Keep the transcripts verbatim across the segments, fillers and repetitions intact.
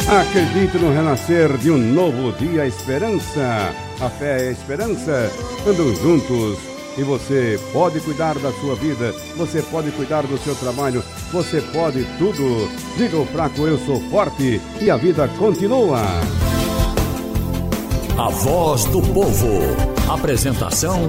Acredite no renascer de um novo dia, a esperança. A fé e a esperança andam juntos. E você pode cuidar da sua vida, você pode cuidar do seu trabalho, você pode tudo. Diga ao fraco, eu sou forte, e a vida continua. A voz do povo. Apresentação: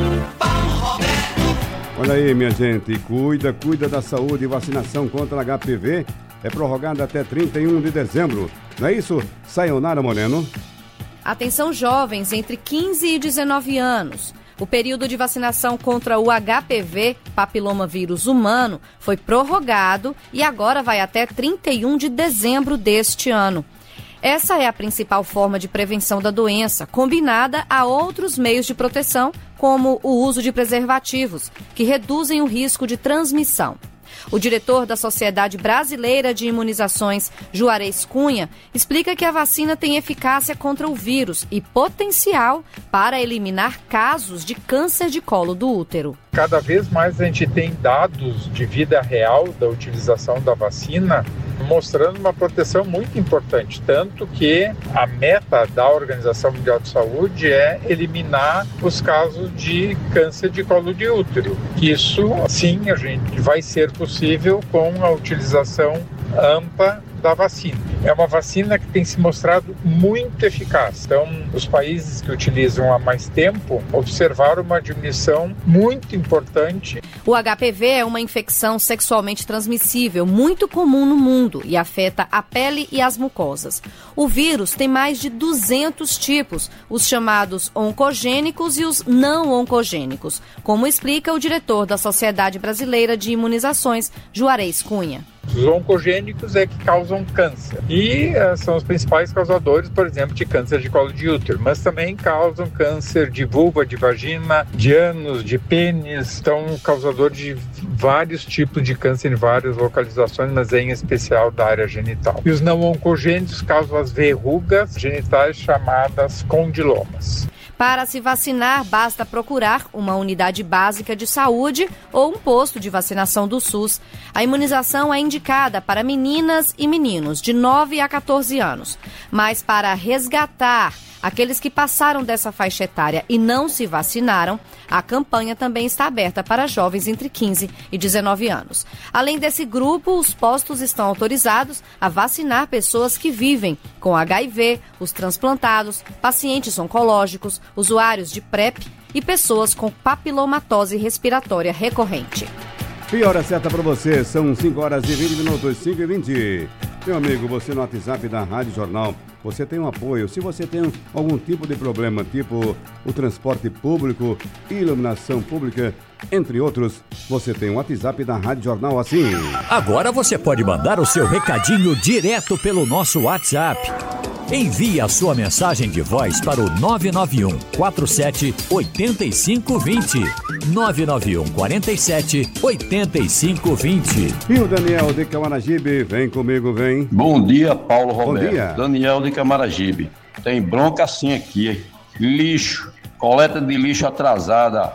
Olha aí, minha gente, cuida, cuida da saúde. Vacinação contra H P V é prorrogada até trinta e um de dezembro. Não é isso, Sayonara Moreno? Atenção, jovens entre quinze e dezenove anos. O período de vacinação contra o H P V, papilomavírus humano, foi prorrogado e agora vai até trinta e um de dezembro deste ano. Essa é a principal forma de prevenção da doença, combinada a outros meios de proteção, como o uso de preservativos, que reduzem o risco de transmissão. O diretor da Sociedade Brasileira de Imunizações, Juarez Cunha, explica que a vacina tem eficácia contra o vírus e potencial para eliminar casos de câncer de colo do útero. Cada vez mais a gente tem dados de vida real da utilização da vacina, mostrando uma proteção muito importante, tanto que a meta da Organização Mundial de Saúde é eliminar os casos de câncer de colo de útero. Isso, sim, a gente vai ser possível com a utilização ampla da vacina. É uma vacina que tem se mostrado muito eficaz. Então, os países que utilizam há mais tempo observaram uma diminuição muito importante. O H P V é uma infecção sexualmente transmissível muito comum no mundo e afeta a pele e as mucosas. O vírus tem mais de duzentos tipos, os chamados oncogênicos e os não oncogênicos, como explica o diretor da Sociedade Brasileira de Imunizações, Juarez Cunha. Os oncogênicos é que causam câncer e uh, são os principais causadores, por exemplo, de câncer de colo de útero, mas também causam câncer de vulva, de vagina, de ânus, de pênis, são causador de vários tipos de câncer em várias localizações, mas em especial da área genital. E os não oncogênicos causam as verrugas genitais chamadas condilomas. Para se vacinar, basta procurar uma unidade básica de saúde ou um posto de vacinação do SUS. A imunização é indicada para meninas e meninos de nove a quatorze anos. Mas para resgatar aqueles que passaram dessa faixa etária e não se vacinaram, a campanha também está aberta para jovens entre quinze e dezenove anos. Além desse grupo, os postos estão autorizados a vacinar pessoas que vivem com H I V, os transplantados, pacientes oncológicos, usuários de PrEP e pessoas com papilomatose respiratória recorrente. E hora certa para você, são cinco horas e vinte minutos, cinco e vinte. Meu amigo, você no WhatsApp da Rádio Jornal, você tem um apoio. Se você tem algum tipo de problema, tipo o transporte público, iluminação pública, entre outros, você tem um WhatsApp da Rádio Jornal assim. Agora você pode mandar o seu recadinho direto pelo nosso WhatsApp. Envie a sua mensagem de voz para o nove nove um quatro sete oito cinco dois zero. nove nove um quatro sete oito cinco dois zero. E o Daniel de Camaragibe, vem comigo, vem. Bom dia, Paulo Roberto. Bom dia. Daniel de Camaragibe. Tem bronca assim aqui, lixo, coleta de lixo atrasada,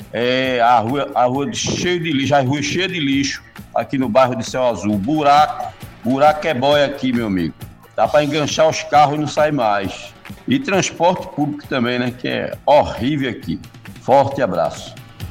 é, a rua, a rua cheia de lixo, a rua cheia de lixo, aqui no bairro de Céu Azul. Buraco, buraco é boia aqui, meu amigo. Dá para enganchar os carros e não sai mais. E transporte público também, né? Que é horrível aqui. Forte abraço.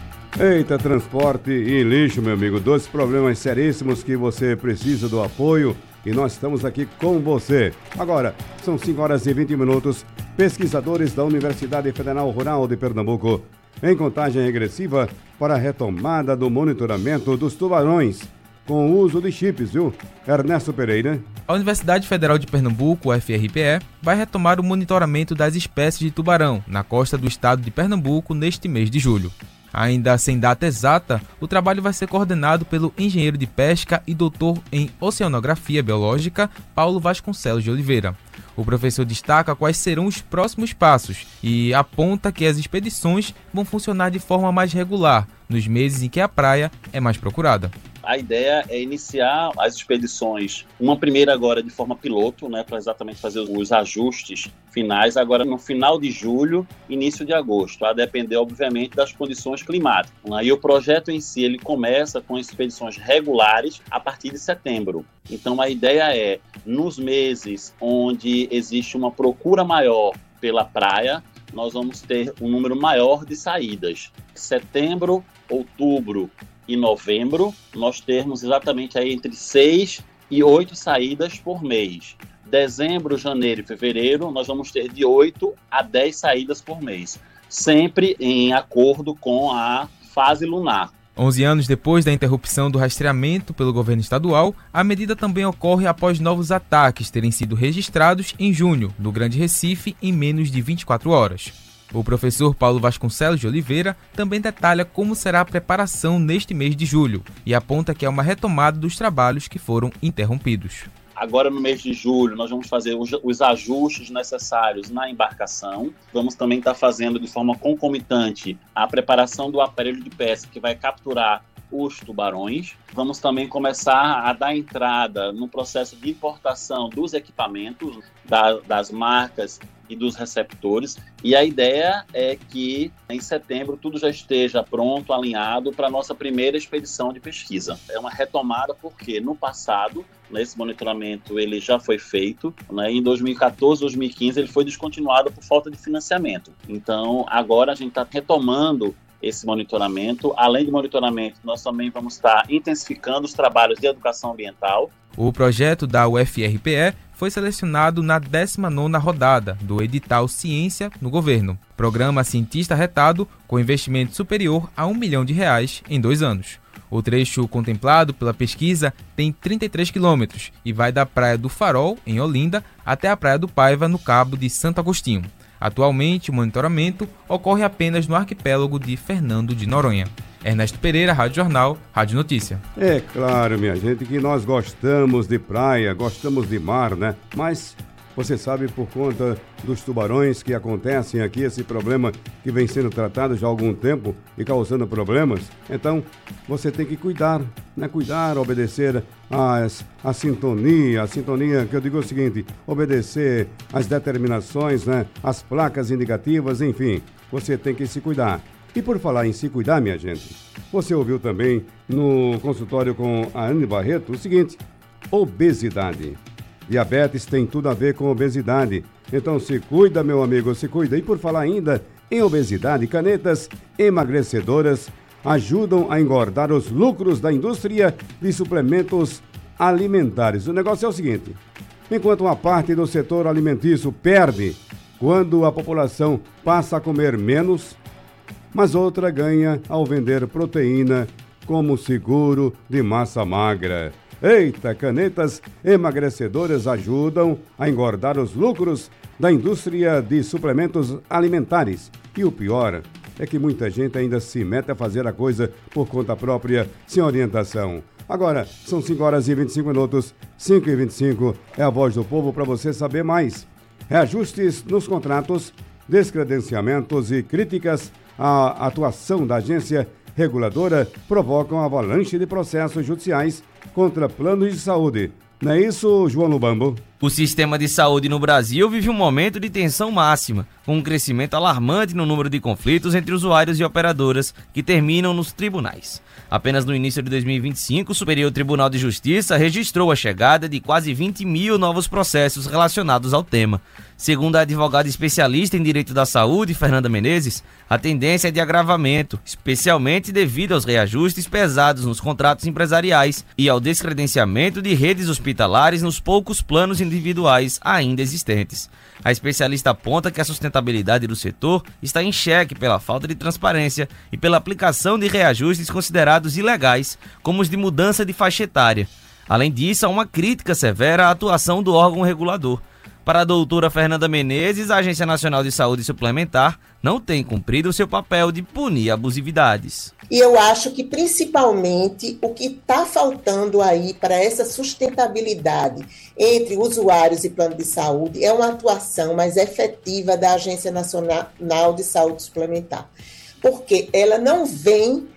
Eita, transporte e lixo, meu amigo. Dois problemas seríssimos que você precisa do apoio e nós estamos aqui com você. Agora, são cinco horas e vinte minutos. Pesquisadores da Universidade Federal Rural de Pernambuco em contagem regressiva para a retomada do monitoramento dos tubarões com o uso de chips, viu? Ernesto Pereira. A Universidade Federal de Pernambuco, U F R P E, vai retomar o monitoramento das espécies de tubarão na costa do estado de Pernambuco neste mês de julho. Ainda sem data exata, o trabalho vai ser coordenado pelo engenheiro de pesca e doutor em oceanografia biológica, Paulo Vasconcelos de Oliveira. O professor destaca quais serão os próximos passos e aponta que as expedições vão funcionar de forma mais regular, nos meses em que a praia é mais procurada. A ideia é iniciar as expedições, uma primeira agora de forma piloto, né, para exatamente fazer os ajustes finais, agora no final de julho, início de agosto, a depender, obviamente, das condições climáticas. Aí o projeto em si, ele começa com expedições regulares a partir de setembro. Então a ideia é, nos meses onde existe uma procura maior pela praia, nós vamos ter um número maior de saídas. Setembro, outubro e novembro, nós temos exatamente aí entre seis e oito saídas por mês. Dezembro, janeiro e fevereiro, nós vamos ter de oito a dez saídas por mês, sempre em acordo com a fase lunar. onze anos depois da interrupção do rastreamento pelo governo estadual, a medida também ocorre após novos ataques terem sido registrados em junho, no Grande Recife, em menos de vinte e quatro horas. O professor Paulo Vasconcelos de Oliveira também detalha como será a preparação neste mês de julho e aponta que é uma retomada dos trabalhos que foram interrompidos. Agora, no mês de julho, nós vamos fazer os, os ajustes necessários na embarcação. Vamos também estar fazendo de forma concomitante a preparação do aparelho de pesca que vai capturar os tubarões. Vamos também começar a dar entrada no processo de importação dos equipamentos, da, das marcas e dos receptores. E a ideia é que em setembro tudo já esteja pronto, alinhado para a nossa primeira expedição de pesquisa. É uma retomada porque no passado, esse monitoramento ele já foi feito, né? Em dois mil e quatorze, dois mil e quinze ele foi descontinuado por falta de financiamento. Então agora a gente está retomando esse monitoramento. Além do monitoramento, nós também vamos estar intensificando os trabalhos de educação ambiental. O projeto da U F R P E foi selecionado na décima nona rodada do edital Ciência no Governo, programa cientista retado com investimento superior a um milhão de reais em dois anos. O trecho contemplado pela pesquisa tem trinta e três quilômetros e vai da Praia do Farol, em Olinda, até a Praia do Paiva, no Cabo de Santo Agostinho. Atualmente, o monitoramento ocorre apenas no arquipélago de Fernando de Noronha. Ernesto Pereira, Rádio Jornal, Rádio Notícia. É claro, minha gente, que nós gostamos de praia, gostamos de mar, né? Mas você sabe, por conta dos tubarões que acontecem aqui, esse problema que vem sendo tratado já há algum tempo e causando problemas, então você tem que cuidar, né? Cuidar, obedecer às, à sintonia, a sintonia que eu digo é o seguinte, obedecer às determinações, né? As placas indicativas, enfim, você tem que se cuidar. E por falar em se cuidar, minha gente, você ouviu também no consultório com a Anne Barreto o seguinte, obesidade. Diabetes tem tudo a ver com obesidade. Então se cuida, meu amigo, se cuida. E por falar ainda em obesidade, canetas emagrecedoras ajudam a engordar os lucros da indústria de suplementos alimentares. O negócio é o seguinte, enquanto uma parte do setor alimentício perde quando a população passa a comer menos, mas outra ganha ao vender proteína como seguro de massa magra. Eita, canetas emagrecedoras ajudam a engordar os lucros da indústria de suplementos alimentares. E o pior é que muita gente ainda se mete a fazer a coisa por conta própria, sem orientação. Agora, são cinco horas e vinte e cinco minutos, cinco e vinte e cinco é a Voz do Povo para você saber mais. Reajustes nos contratos, descredenciamentos e críticas à atuação da agência reguladora provocam avalanche de processos judiciais contra planos de saúde. Não é isso, João Lubambo? O sistema de saúde no Brasil vive um momento de tensão máxima, com um crescimento alarmante no número de conflitos entre usuários e operadoras que terminam nos tribunais. Apenas no início de dois mil e vinte e cinco, o Superior Tribunal de Justiça registrou a chegada de quase vinte mil novos processos relacionados ao tema. Segundo a advogada especialista em direito da saúde, Fernanda Menezes, a tendência é de agravamento, especialmente devido aos reajustes pesados nos contratos empresariais e ao descredenciamento de redes hospitalares nos poucos planos individuais ainda existentes. A especialista aponta que a sustentabilidade do setor está em xeque pela falta de transparência e pela aplicação de reajustes considerados ilegais, como os de mudança de faixa etária. Além disso, há uma crítica severa à atuação do órgão regulador. Para a doutora Fernanda Menezes, a Agência Nacional de Saúde Suplementar não tem cumprido o seu papel de punir abusividades. E eu acho que, principalmente, o que está faltando aí para essa sustentabilidade entre usuários e plano de saúde é uma atuação mais efetiva da Agência Nacional de Saúde Suplementar, porque ela não vem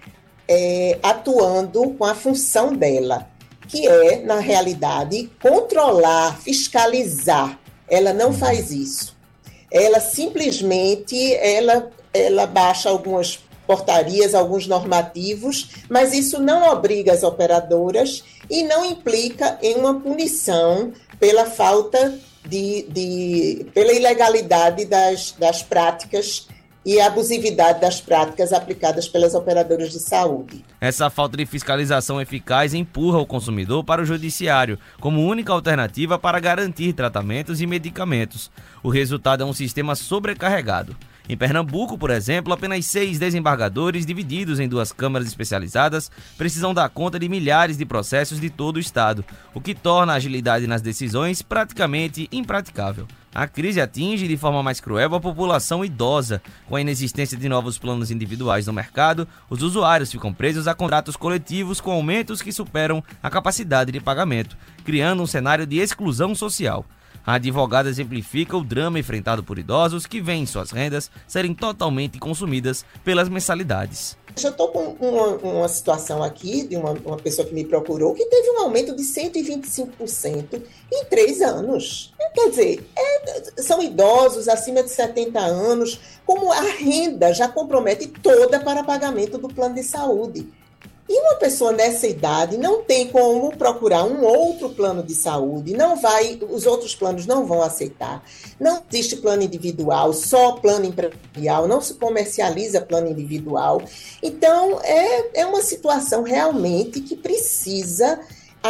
é, atuando com a função dela, que é, na realidade, controlar, fiscalizar. Ela não faz isso. Ela simplesmente ela, ela baixa algumas portarias, alguns normativos, mas isso não obriga as operadoras e não implica em uma punição pela falta de, de pela ilegalidade das, das práticas e a abusividade das práticas aplicadas pelas operadoras de saúde. Essa falta de fiscalização eficaz empurra o consumidor para o judiciário como única alternativa para garantir tratamentos e medicamentos. O resultado é um sistema sobrecarregado. Em Pernambuco, por exemplo, apenas seis desembargadores divididos em duas câmaras especializadas precisam dar conta de milhares de processos de todo o estado, o que torna a agilidade nas decisões praticamente impraticável. A crise atinge de forma mais cruel a população idosa. Com a inexistência de novos planos individuais no mercado, os usuários ficam presos a contratos coletivos com aumentos que superam a capacidade de pagamento, criando um cenário de exclusão social. A advogada exemplifica o drama enfrentado por idosos que veem suas rendas serem totalmente consumidas pelas mensalidades. Eu estou com uma, uma situação aqui de uma, uma pessoa que me procurou que teve um aumento de cento e vinte e cinco por cento em três anos. Quer dizer, é, são idosos acima de setenta anos, como a renda já compromete toda para pagamento do plano de saúde. E uma pessoa nessa idade não tem como procurar um outro plano de saúde, não vai, os outros planos não vão aceitar. Não existe plano individual, só plano empresarial, não se comercializa plano individual. Então, é, é uma situação realmente que precisa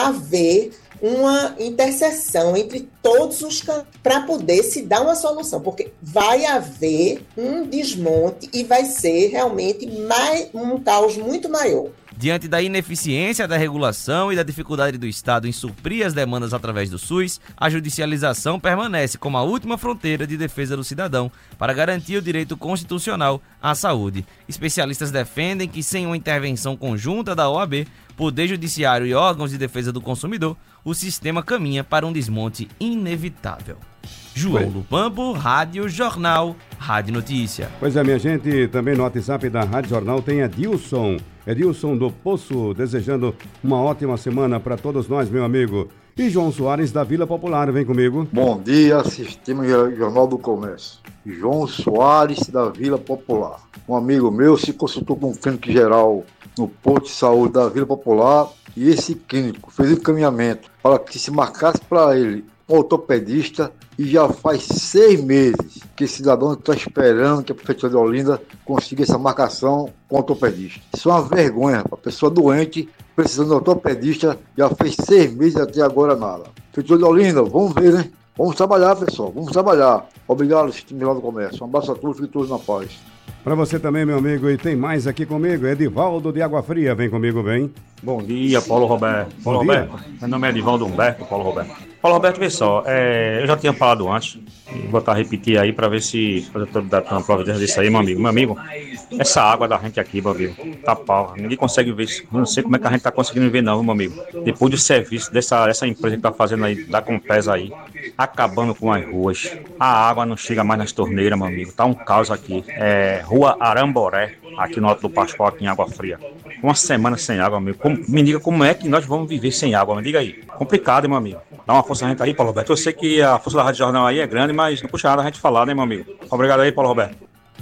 haver uma interseção entre todos os campos para poder se dar uma solução, porque vai haver um desmonte e vai ser realmente mais, um caos muito maior. Diante da ineficiência da regulação e da dificuldade do Estado em suprir as demandas através do SUS, a judicialização permanece como a última fronteira de defesa do cidadão para garantir o direito constitucional à saúde. Especialistas defendem que, sem uma intervenção conjunta da O A B, Poder Judiciário e órgãos de defesa do consumidor, o sistema caminha para um desmonte inevitável. João Lupampo, Rádio Jornal, Rádio Notícia. Pois é, minha gente, também no WhatsApp da Rádio Jornal tem Edilson. Edilson do Poço, desejando uma ótima semana para todos nós, meu amigo. E João Soares da Vila Popular, vem comigo. Bom dia, Sistema Jornal do Comércio. João Soares da Vila Popular. Um amigo meu se consultou com um clínico geral no posto de saúde da Vila Popular e esse clínico fez encaminhamento para que se marcasse para ele um ortopedista e já faz seis meses que esse cidadão está esperando que a Prefeitura de Olinda consiga essa marcação com o ortopedista. Isso é uma vergonha para a pessoa doente precisando de ortopedista, já fez seis meses e até agora nada. Prefeitura de Olinda, vamos ver, né? Vamos trabalhar, pessoal, vamos trabalhar. Obrigado, Sistema Jornal do Comércio. Um abraço a todos, fiquem todos na paz. Para você também, meu amigo, e tem mais aqui comigo, Edivaldo de Água Fria, vem comigo, vem. Bom dia, Paulo Roberto. Paulo Bom Roberto, dia. Meu nome é Edivaldo Humberto, Paulo Roberto. Paulo Roberto, vê só, é, eu já tinha falado antes, vou voltar a repetir aí para ver se a autoridade está na providência disso aí, meu amigo. Meu amigo, essa água da gente aqui, meu amigo, tá pau, ninguém consegue ver isso. Eu não sei como é que a gente tá conseguindo ver não, meu amigo. Depois do serviço dessa, dessa empresa que tá fazendo aí, da Compesa aí, acabando com as ruas. A água não chega mais nas torneiras, meu amigo. Tá um caos aqui. É, Rua Aramboré, aqui no Alto do Pascoal, aqui em Água Fria. Uma semana sem água, meu amigo. Como, me diga como é que nós vamos viver sem água, me diga aí. Complicado, meu amigo. Dá uma força a gente aí, Paulo Roberto. Eu sei que a força da Rádio Jornal aí é grande, mas não puxa nada a gente falar, né, meu amigo? Obrigado aí, Paulo Roberto.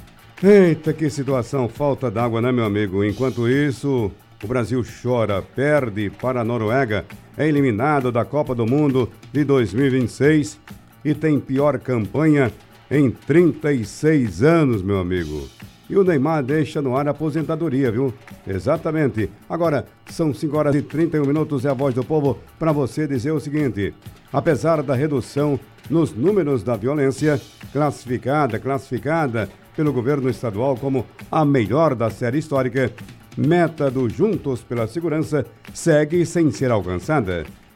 Eita, que situação, falta d'água, né, meu amigo? Enquanto isso, o Brasil chora, perde para a Noruega, é eliminado da Copa do Mundo de dois mil e vinte e seis e tem pior campanha em trinta e seis anos, meu amigo. E o Neymar deixa no ar a aposentadoria, viu? Exatamente. Agora, são cinco horas e trinta e um minutos, é a Voz do Povo para você dizer o seguinte: apesar da redução nos números da violência, classificada, classificada pelo governo estadual como a melhor da série histórica, meta do Juntos pela Segurança segue sem ser alcançada.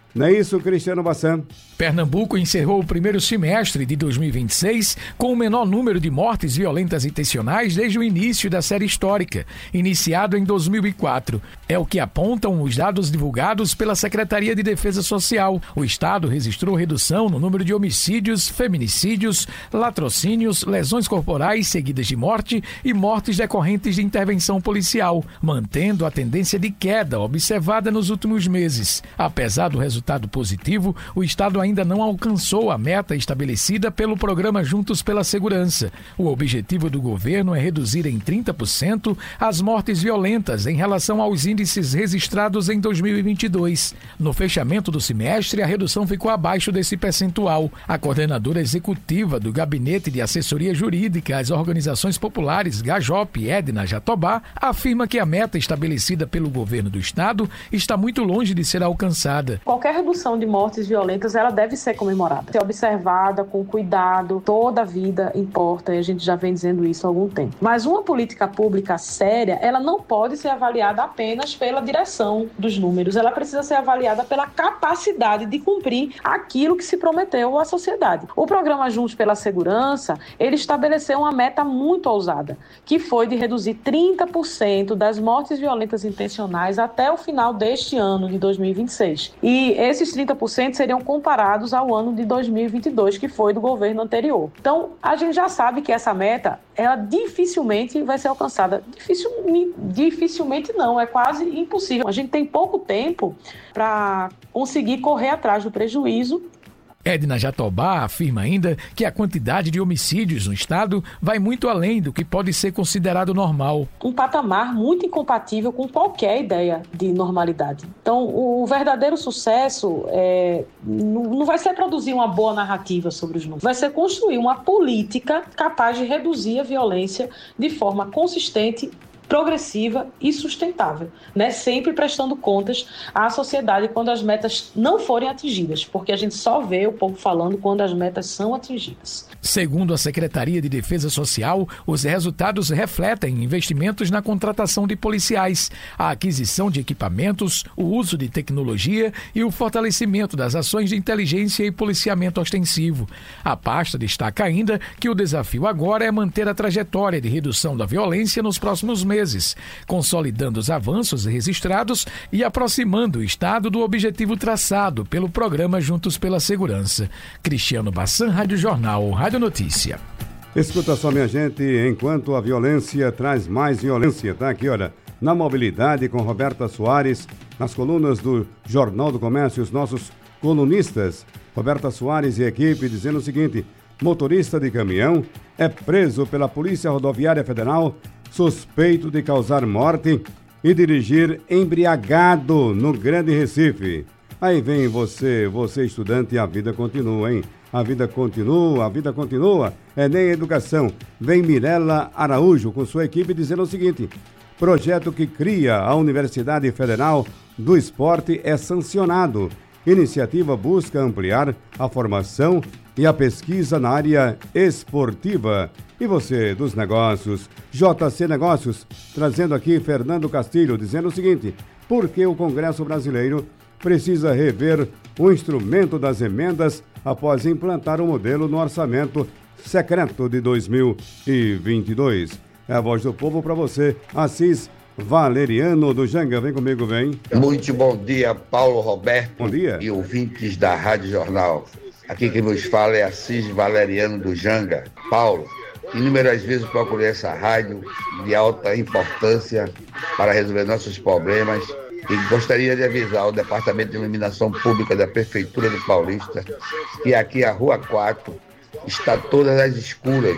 Não é isso, Cristiano Bassan? Pernambuco encerrou o primeiro semestre de dois mil e vinte e seis com o menor número de mortes violentas intencionais desde o início da série histórica, iniciado em dois mil e quatro. É o que apontam os dados divulgados pela Secretaria de Defesa Social. O Estado registrou redução no número de homicídios, feminicídios, latrocínios, lesões corporais seguidas de morte e mortes decorrentes de intervenção policial, mantendo a tendência de queda observada nos últimos meses. Apesar do resultado positivo, o Estado ainda não alcançou a meta estabelecida pelo programa Juntos pela Segurança. O objetivo do governo é reduzir em trinta por cento as mortes violentas em relação aos índices registrados em dois mil e vinte e dois. No fechamento do semestre, a redução ficou abaixo desse percentual. A coordenadora executiva do Gabinete de Assessoria Jurídica às Organizações Populares, Gajop, Edna Jatobá, afirma que a meta estabelecida pelo governo do Estado está muito longe de ser alcançada. Qualquer redução de mortes violentas, ela deve ser comemorada, ser observada com cuidado. Toda a vida importa e a gente já vem dizendo isso há algum tempo. Mas uma política pública séria, ela não pode ser avaliada apenas pela direção dos números, ela precisa ser avaliada pela capacidade de cumprir aquilo que se prometeu à sociedade. O programa Juntos pela Segurança, ele estabeleceu uma meta muito ousada, que foi de reduzir trinta por cento das mortes violentas intencionais até o final deste ano de dois mil e vinte e seis. E esses trinta por cento seriam comparados ao ano de dois mil e vinte e dois, que foi do governo anterior. Então, a gente já sabe que essa meta, ela dificilmente vai ser alcançada. Dificilmente, dificilmente não, é quase impossível. A gente tem pouco tempo para conseguir correr atrás do prejuízo. Edna Jatobá afirma ainda que a quantidade de homicídios no estado vai muito além do que pode ser considerado normal. Um patamar muito incompatível com qualquer ideia de normalidade. Então, o verdadeiro sucesso é, não vai ser produzir uma boa narrativa sobre os números, vai ser construir uma política capaz de reduzir a violência de forma consistente, progressiva e sustentável, né? Sempre prestando contas à sociedade quando as metas não forem atingidas, porque a gente só vê o povo falando quando as metas são atingidas. Segundo a Secretaria de Defesa Social, os resultados refletem investimentos na contratação de policiais, a aquisição de equipamentos, o uso de tecnologia e o fortalecimento das ações de inteligência e policiamento ostensivo. A pasta destaca ainda que o desafio agora é manter a trajetória de redução da violência nos próximos meses, consolidando os avanços registrados e aproximando o Estado do objetivo traçado pelo programa Juntos pela Segurança. Cristiano Bassan, Rádio Jornal, Rádio Notícia. Escuta só, minha gente, enquanto a violência traz mais violência, tá aqui, olha, na mobilidade com Roberta Soares, nas colunas do Jornal do Comércio, os nossos colunistas, Roberta Soares e equipe, dizendo o seguinte: motorista de caminhão é preso pela Polícia Rodoviária Federal suspeito de causar morte e dirigir embriagado no Grande Recife. Aí vem você, você estudante, e a vida continua, hein? A vida continua, a vida continua. É nem educação. Vem Mirela Araújo com sua equipe dizendo o seguinte: projeto que cria a Universidade Federal do Esporte é sancionado. Iniciativa busca ampliar a formação e a pesquisa na área esportiva. E você, dos negócios, J C Negócios, trazendo aqui Fernando Castilho, dizendo o seguinte: por que o Congresso Brasileiro precisa rever o instrumento das emendas após implantar o modelo no orçamento secreto de dois mil e vinte e dois? É a voz do povo para você, Assis Valeriano do Janga. Vem comigo, vem. Muito bom dia, Paulo Roberto. Bom dia. E ouvintes da Rádio Jornal. Aqui quem nos fala é Assis Valeriano do Janga. Paulo, inúmeras vezes procurei essa rádio de alta importância para resolver nossos problemas e gostaria de avisar o Departamento de Iluminação Pública da Prefeitura de Paulista que aqui a Rua quatro está todas as escuras,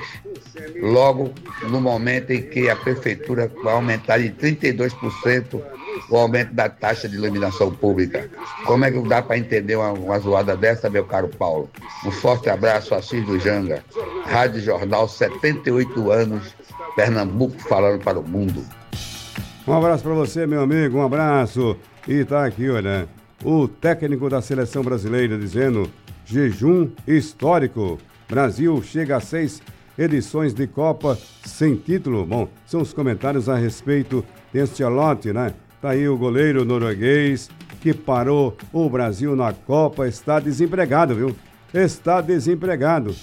logo no momento em que a Prefeitura vai aumentar de trinta e dois por cento o aumento da taxa de iluminação pública. Como é que dá para entender uma, uma zoada dessa, meu caro Paulo? Um forte abraço, Assis do Janga, Rádio Jornal, setenta e oito anos, Pernambuco falando para o mundo. Um abraço para você, meu amigo, um abraço. E tá aqui, olha, o técnico da Seleção Brasileira dizendo: jejum histórico. Brasil chega a seis edições de Copa sem título. Bom, são os comentários a respeito deste lote, né? Tá aí o goleiro norueguês, que parou o Brasil na Copa está desempregado, viu? Está desempregado.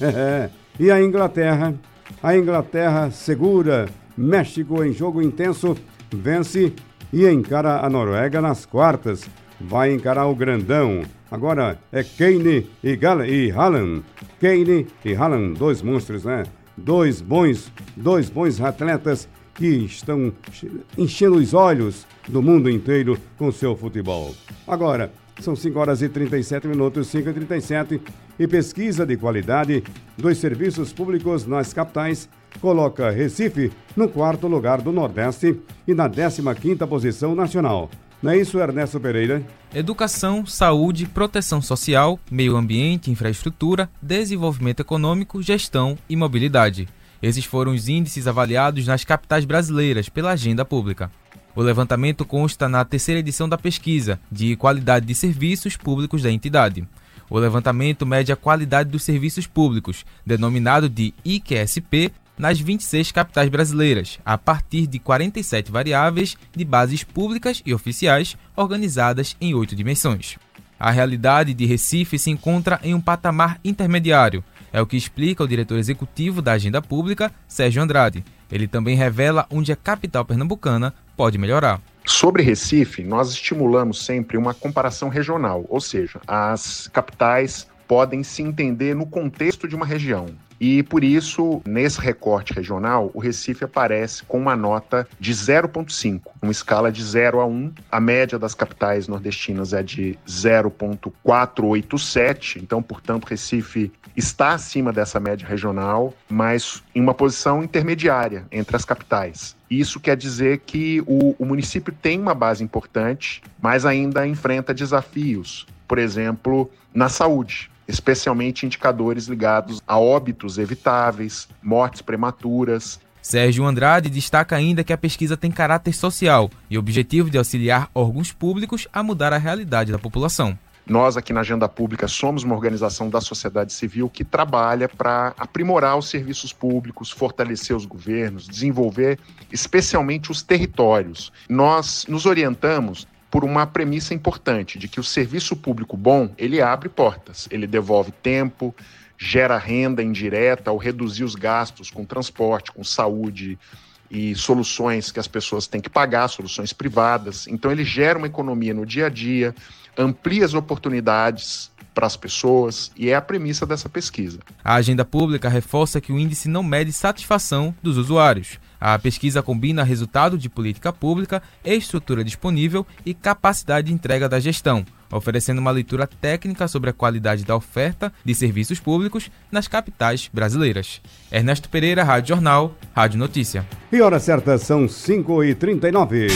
E a Inglaterra? A Inglaterra segura México em jogo intenso, vence e encara a Noruega nas quartas. Vai encarar o grandão. Agora é Kane e, Gal e Haaland. Kane e Haaland, dois monstros, né? Dois bons, dois bons atletas que estão enchendo os olhos do mundo inteiro com seu futebol. Agora, são cinco horas e trinta e sete minutos, cinco e trinta e sete, e pesquisa de qualidade dos serviços públicos nas capitais coloca Recife no quarto lugar do Nordeste e na décima quinta posição nacional. Não é isso, Ernesto Pereira? Educação, saúde, proteção social, meio ambiente, infraestrutura, desenvolvimento econômico, gestão e mobilidade. Esses foram os índices avaliados nas capitais brasileiras pela Agenda Pública. O levantamento consta na terceira edição da pesquisa de qualidade de serviços públicos da entidade. O levantamento mede a qualidade dos serviços públicos, denominado de I Q S P, nas vinte e seis capitais brasileiras, a partir de quarenta e sete variáveis de bases públicas e oficiais organizadas em oito dimensões. A realidade de Recife se encontra em um patamar intermediário, é o que explica o diretor executivo da Agenda Pública, Sérgio Andrade. Ele também revela onde a capital pernambucana pode melhorar. Sobre Recife, nós estimulamos sempre uma comparação regional, ou seja, as capitais podem se entender no contexto de uma região. E, por isso, nesse recorte regional, o Recife aparece com uma nota de zero vírgula cinco, uma escala de zero a um. A média das capitais nordestinas é de zero vírgula quatrocentos e oitenta e sete, então, portanto, Recife está acima dessa média regional, mas em uma posição intermediária entre as capitais. Isso quer dizer que o, o município tem uma base importante, mas ainda enfrenta desafios, por exemplo, na saúde, especialmente indicadores ligados a óbitos evitáveis, mortes prematuras. Sérgio Andrade destaca ainda que a pesquisa tem caráter social e objetivo de auxiliar órgãos públicos a mudar a realidade da população. Nós aqui na Agenda Pública somos uma organização da sociedade civil que trabalha para aprimorar os serviços públicos, fortalecer os governos, desenvolver especialmente os territórios. Nós nos orientamos por uma premissa importante, de que o serviço público bom, ele abre portas, ele devolve tempo, gera renda indireta ao reduzir os gastos com transporte, com saúde e soluções que as pessoas têm que pagar, soluções privadas. Então ele gera uma economia no dia a dia, amplia as oportunidades para as pessoas e é a premissa dessa pesquisa. A Agenda Pública reforça que o índice não mede satisfação dos usuários. A pesquisa combina resultado de política pública, estrutura disponível e capacidade de entrega da gestão, oferecendo uma leitura técnica sobre a qualidade da oferta de serviços públicos nas capitais brasileiras. Ernesto Pereira, Rádio Jornal, Rádio Notícia. E hora certa são cinco e trinta e nove.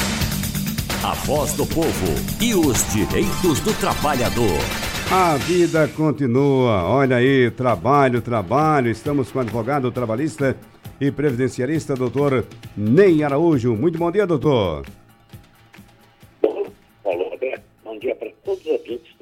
A voz do povo e os direitos do trabalhador. A vida continua. Olha aí, trabalho, trabalho. Estamos com o advogado trabalhista e previdenciarista, doutor Ney Araújo. Muito bom dia, doutor. Bom, Paulo Roberto, bom dia para todos os ouvintes